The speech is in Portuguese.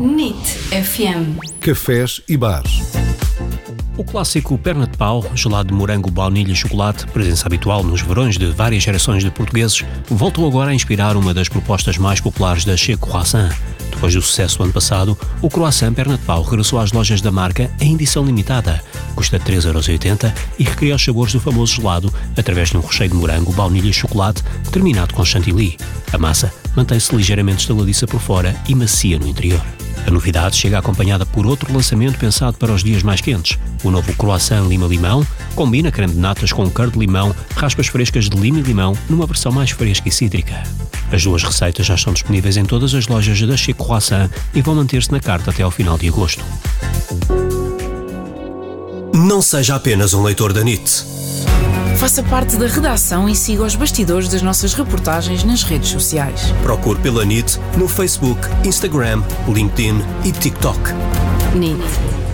NIT FM. Cafés e bares. O clássico perna de pau, gelado de morango, baunilha e chocolate, presença habitual nos verões de várias gerações de portugueses, voltou agora a inspirar uma das propostas mais populares da Chez Croissant. Depois do sucesso do ano passado, o croissant perna de pau regressou às lojas da marca em edição limitada. Custa 3,80€ e recria os sabores do famoso gelado através de um recheio de morango, baunilha e chocolate terminado com chantilly. A massa mantém-se ligeiramente estaladiça por fora e macia no interior. A novidade chega acompanhada por outro lançamento pensado para os dias mais quentes. O novo croissant lima-limão combina creme de natas com curd de limão, raspas frescas de lima e limão numa versão mais fresca e cítrica. As duas receitas já estão disponíveis em todas as lojas da Chez Croissant e vão manter-se na carta até ao final de agosto. Não seja apenas um leitor da NIT. Faça parte da redação e siga os bastidores das nossas reportagens nas redes sociais. Procure pela NIT no Facebook, Instagram, LinkedIn e TikTok. NIT